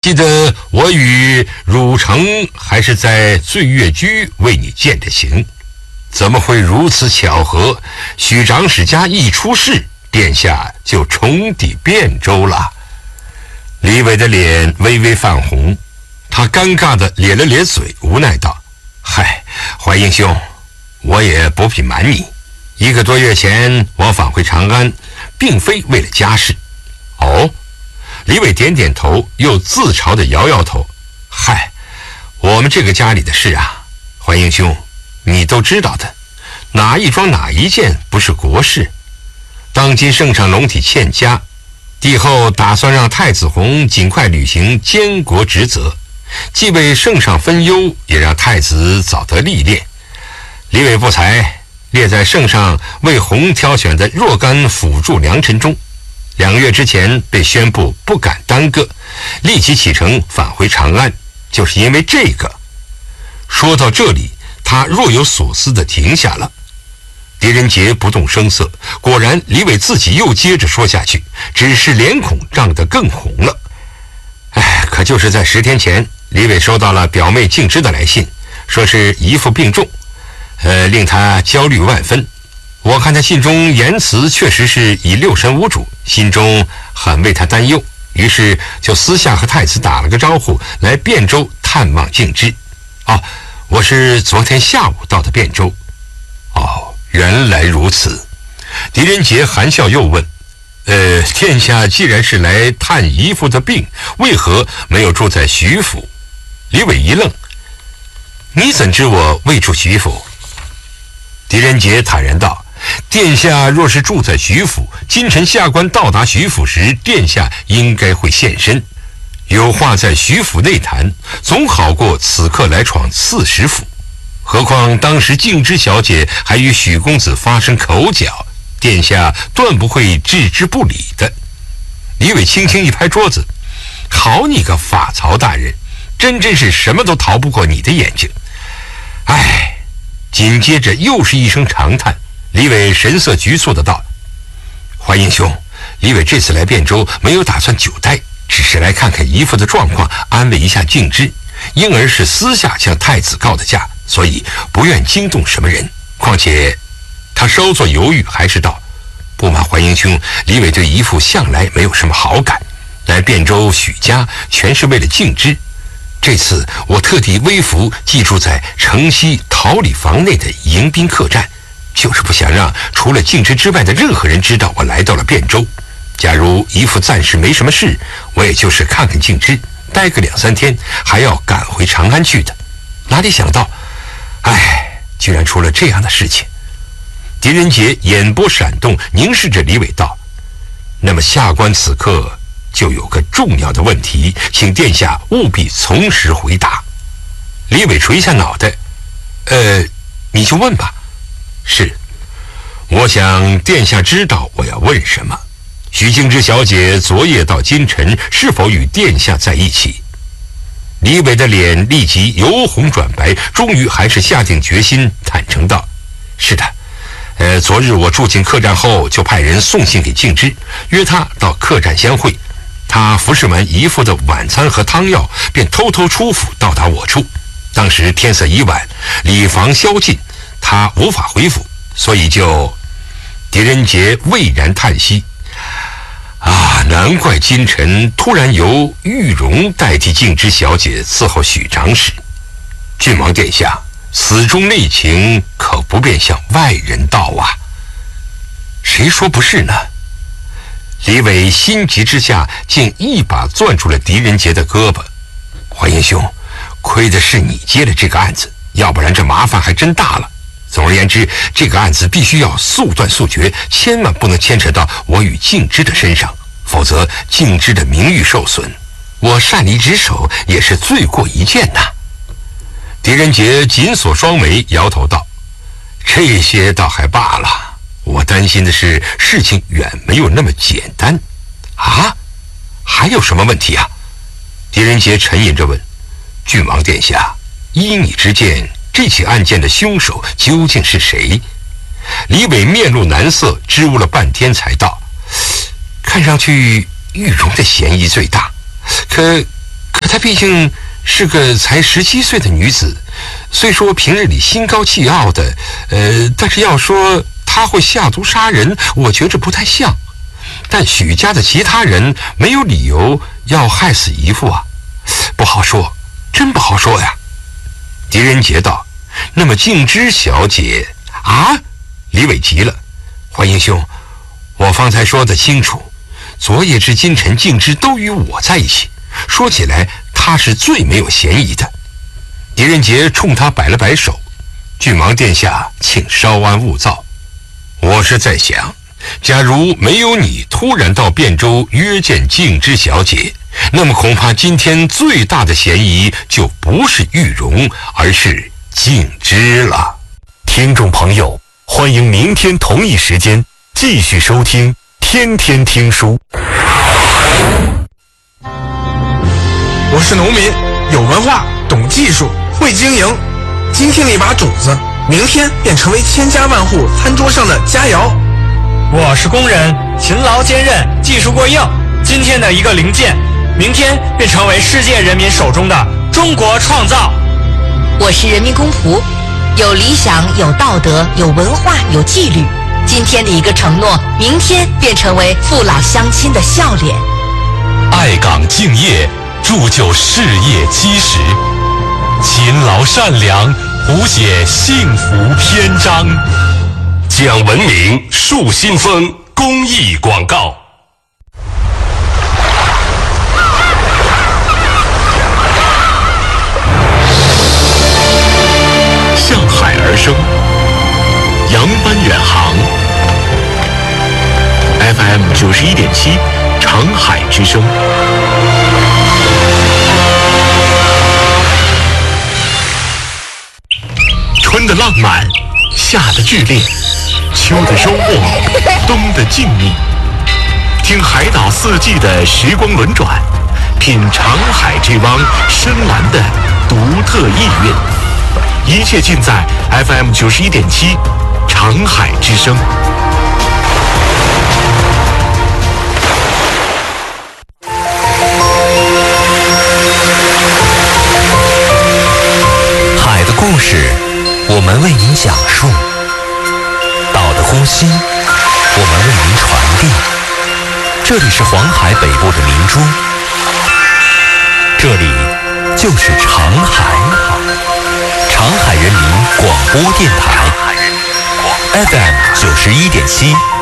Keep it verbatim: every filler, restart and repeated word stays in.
记得我与汝城还是在醉月居为你饯的行，怎么会如此巧合？许长史家一出事，殿下就重抵汴州了。李伟的脸微微泛红，他尴尬地咧了咧嘴，无奈道：嗨，怀英兄，我也不必瞒你，一个多月前我返回长安，并非为了家事。哦？李伟点点头，又自嘲地摇摇头。嗨，我们这个家里的事啊，怀英兄，你都知道的，哪一桩哪一件不是国事？当今圣上龙体欠佳，帝后打算让太子弘尽快履行监国职责，既为圣上分忧，也让太子早得历练。李伟不才，列在圣上为弘挑选的若干辅助良臣中。两个月之前被宣布不敢耽搁，立即启程返回长安，就是因为这个。说到这里，他若有所思地停下了。狄仁杰不动声色，果然李伟自己又接着说下去，只是脸孔涨得更红了。哎，可就是在十天前，李伟收到了表妹静之的来信，说是姨父病重，呃，令他焦虑万分。我看他信中言辞确实是以六神无主，心中很为他担忧，于是就私下和太子打了个招呼，来汴州探望静之。哦，我是昨天下午到的汴州。哦，原来如此。狄仁杰含笑又问：呃，殿下既然是来探姨父的病，为何没有住在徐府？李伟一愣：你怎知我未住徐府？狄仁杰坦然道：殿下若是住在徐府，今晨下官到达徐府时，殿下应该会现身。有话在徐府内谈，总好过此刻来闯刺史府。何况当时静之小姐还与许公子发生口角，殿下断不会置之不理的。李伟轻轻一拍桌子：好你个法曹大人，真真是什么都逃不过你的眼睛。唉。紧接着又是一声长叹，李伟神色局促的道：怀英兄，李伟这次来汴州没有打算久待，只是来看看姨父的状况，安慰一下静之，因而是私下向太子告的假，所以不愿惊动什么人。况且他稍作犹豫，还是道：不瞒怀英兄，李伟对姨父向来没有什么好感，来汴州许家全是为了静之。这次我特地微服寄住在城西桃李房内的迎宾客栈，就是不想让除了静之之外的任何人知道我来到了汴州。假如姨父暂时没什么事，我也就是看看静之，待个两三天，还要赶回长安去的。哪里想到，唉，居然出了这样的事情。狄仁杰眼波闪动，凝视着李伟道：那么下官此刻就有个重要的问题，请殿下务必从实回答。李伟垂下脑袋：呃，你就问吧。是，我想殿下知道我要问什么。许静之小姐昨夜到今晨，是否与殿下在一起？李伟的脸立即由红转白，终于还是下定决心，坦诚道：是的。呃，昨日我住进客栈后，就派人送信给静之，约他到客栈相会。他服侍完姨父的晚餐和汤药，便偷偷出府到达我处。当时天色已晚，礼房宵禁，他无法回府，所以就……狄仁杰蔚然叹息：啊，难怪今晨突然由玉容代替静之小姐伺候许长史。郡王殿下，此中内情可不便向外人道啊。谁说不是呢？李伟心急之下，竟一把攥住了狄仁杰的胳膊。怀英兄，亏的是你接了这个案子，要不然这麻烦还真大了。总而言之，这个案子必须要速断速决，千万不能牵扯到我与静之的身上，否则静之的名誉受损，我擅离职守也是罪过一件呐。狄仁杰紧锁双眉，摇头道：这些倒还罢了，我担心的是事情远没有那么简单。啊，还有什么问题啊？狄仁杰沉吟着问：郡王殿下，依你之见，这起案件的凶手究竟是谁？李伟面露难色，支吾了半天才道：看上去玉容的嫌疑最大，可可她毕竟是个才十七岁的女子，虽说平日里心高气傲的，呃，但是要说她会下毒杀人，我觉着不太像。但许家的其他人没有理由要害死姨父啊，不好说，真不好说呀。狄仁杰道：“那么静芝小姐啊？”李伟急了：“怀英兄，我方才说得清楚，昨夜至今晨静芝都与我在一起，说起来她是最没有嫌疑的。”狄仁杰冲他摆了摆手：“郡王殿下，请稍安勿躁。我是在想，假如没有你突然到汴州约见静芝小姐，那么恐怕今天最大的嫌疑就不是玉容，而是静芝了。” 听众朋友，欢迎明天同一时间继续收听《天天听书》。 我是农民，有文化，懂技术，会经营。今天的一把种子，明天便成为千家万户餐桌上的佳肴。 我是工人，勤劳坚韧，技术过硬。今天的一个零件，明天便成为世界人民手中的中国创造。 我是人民公仆，有理想，有道德，有文化，有纪律。今天的一个承诺，明天便成为父老乡亲的笑脸。 爱岗敬业，铸就事业基石；勤劳善良，谱写幸福篇章。 讲文明树新风公益广告。 向海而生，扬帆远航。F M 九十一点七，长海之声。春的浪漫，夏的剧烈，秋的收获，冬的静谧。听海岛四季的时光轮转，品长海这汪深蓝的独特意蕴。一切尽在 F M 九十一点七，长海之声。海的故事，我们为您讲述；岛的呼吸，我们为您传递。这里是黄海北部的明珠，这里就是长海。长海人民广播电台 F M 九十一点七。